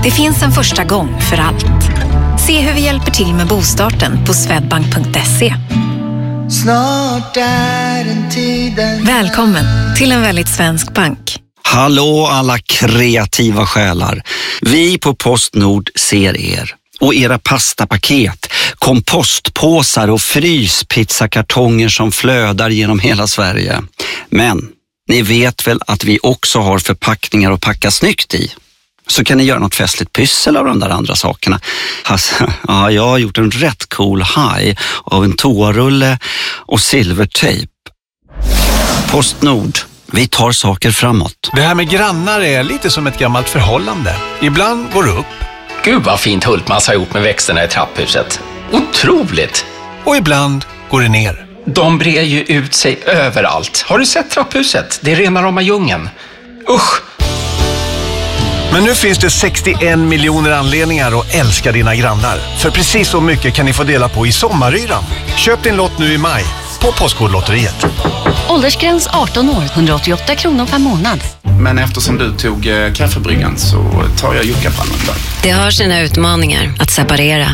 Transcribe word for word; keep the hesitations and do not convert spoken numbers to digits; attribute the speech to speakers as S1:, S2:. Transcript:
S1: Det finns en första gång för allt. Se hur vi hjälper till med bostarten på swedbank punkt se.
S2: Snart är den tiden.
S1: Välkommen till en väldigt svensk bank.
S3: Hallå alla kreativa själar. Vi på Postnord ser er. Och era pastapaket, kompostpåsar och fryspizzakartonger som flödar genom hela Sverige. Men ni vet väl att vi också har förpackningar att packa snyggt i? Så kan ni göra något festligt pyssel av de där andra sakerna. Alltså, ja, jag har gjort en rätt cool haj av en toarulle och silvertejp. Postnord. Vi tar saker framåt.
S4: Det här med grannar är lite som ett gammalt förhållande. Ibland går det upp.
S5: Gud vad fint Hultmans har gjort med växterna i trapphuset. Otroligt!
S4: Och ibland går det ner.
S5: De brer ju ut sig överallt. Har du sett trapphuset? Det är rena rama djungeln. Usch!
S4: Men nu finns det sextioen miljoner anledningar att älska dina grannar. För precis så mycket kan ni få dela på i sommaryran. Köp din lott nu i maj på Postkodlotteriet.
S6: Åldersgräns arton år, hundraåttioåtta kronor per månad.
S7: Men eftersom du tog eh, kaffebryggan så tar jag juckapalmen där.
S8: Det har sina utmaningar att separera.